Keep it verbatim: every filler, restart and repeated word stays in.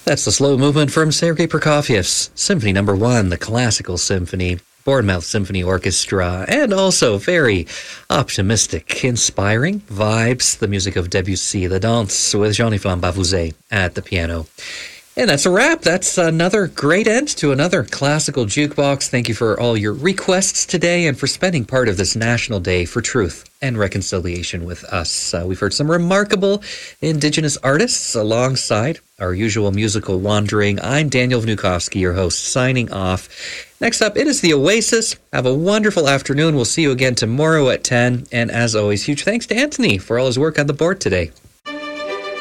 That's the slow movement from Sergei Prokofiev's Symphony Number One, the classical symphony, Bournemouth Symphony Orchestra, and also very optimistic, inspiring vibes, the music of Debussy, the Danse with Jean-Yves Bavouzet at the piano. And that's a wrap. That's another great end to another classical jukebox. Thank you for all your requests today and for spending part of this National Day for Truth and Reconciliation with us. Uh, we've heard some remarkable Indigenous artists alongside our usual musical wandering. I'm Daniel Vnukovsky, your host, signing off. Next up, it is The Oasis. Have a wonderful afternoon. We'll see you again tomorrow at ten. And as always, huge thanks to Anthony for all his work on the board today.